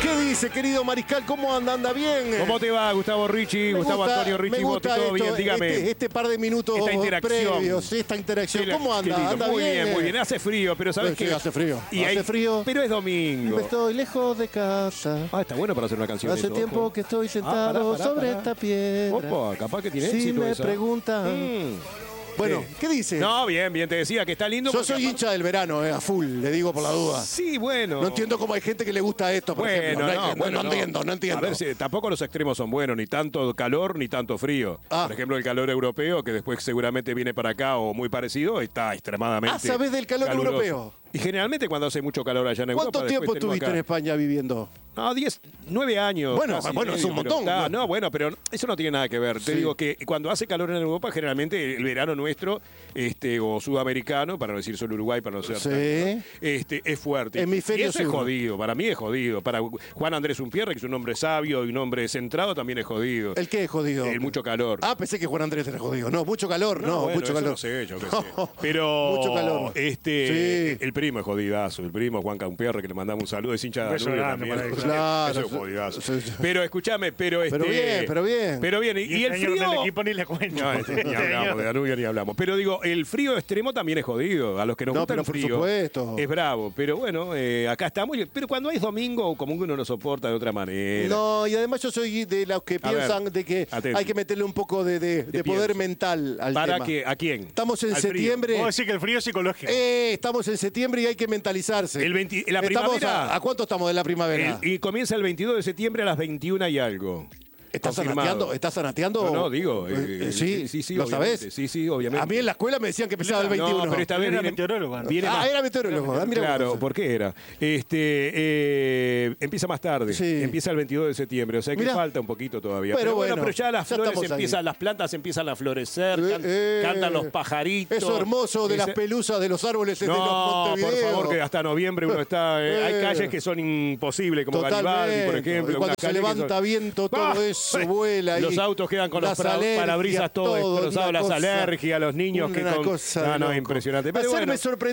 ¿Qué dice, querido Mariscal? ¿Cómo anda? ¿Anda bien? ¿Cómo te va, Gustavo Ricci? Gustavo Antonio Ricci, Botti, ¿todo bien? Dígame. Este par de minutos esta interacción previos, esta interacción. ¿Cómo anda? ¿Anda muy bien? Muy bien. Hace frío, pero ¿sabes qué? Hace frío. Hace frío. Pero es domingo. Estoy lejos de casa. Ah, está bueno para hacer una canción. Hace tiempo que estoy sentado sobre esta piedra. Opa, capaz que tiene si éxito me esa. preguntan. Bueno, ¿qué dice? No, bien, te decía que está lindo. Yo soy hincha del verano, a full, le digo por la duda. Sí, bueno. No entiendo cómo hay gente que le gusta esto, por ejemplo. No entiendo. A ver, si, tampoco los extremos son buenos, ni tanto calor ni tanto frío. Por ejemplo, el calor europeo, que después seguramente viene para acá o muy parecido, está extremadamente ¿sabés del calor caluroso. europeo? Y generalmente cuando hace mucho calor allá en Europa. ¿Cuánto tiempo estuviste en España viviendo? No, 9 años. Bueno, es un montón. No, bueno, pero eso no tiene nada que ver. Te digo que cuando hace calor en Europa, generalmente el verano nuestro, o sudamericano, para no decir solo Uruguay, para no ser es fuerte. Hemisferio y eso es jodido, para mí es jodido. Para Juan Andrés Unpierre, que es un hombre sabio y un hombre centrado, también es jodido. ¿El qué es jodido? El mucho calor. Ah, pensé que Juan Andrés era jodido. No, mucho calor, bueno, mucho calor. No sé, yo qué sé. Pero mucho calor. El primo es jodidazo, el primo Juan Unpierre, que le mandamos un saludo, es hincha de Danubio también. Claro. Eso es jodidazo. Pero escúchame, pero bien. Y el frío del equipo ni le cuento. No, ni hablamos de Danubio, ni hablamos. Pero digo, el frío extremo también es jodido. A los que nos gusta el frío, por supuesto. Es bravo. Pero bueno, acá estamos. Pero cuando es domingo, como que uno lo soporta de otra manera. No, y además yo soy de los que piensan de que hay que meterle un poco de poder mental al tema. ¿A quién? Estamos en septiembre. Puedo decir que el frío es psicológico. Estamos en septiembre y hay que mentalizarse. La primavera. ¿A cuánto estamos de la primavera? Y comienza el 22 de septiembre a las 21 y algo. ¿Estás zanateando? No, digo. Sí, ¿lo sabés? Sí, obviamente. A mí en la escuela me decían que empezaba el 21. No, pero esta vez era meteorólogo. Era meteorólogo. Claro, ¿por qué era? Empieza más tarde. Sí. Empieza el 22 de septiembre. O sea que falta un poquito todavía. Pero bueno, ya las flores las plantas empiezan a florecer. Cantan los pajaritos. Eso hermoso de las pelusas de los árboles de los Montevideo. Por favor, que hasta noviembre uno está. Hay calles que son imposibles, como Garibaldi, por ejemplo. Cuando se levanta viento, todo eso vuela. Los autos quedan con los parabrisas todos destrozados, las alergias, los niños que con. No, impresionante. Pero bueno.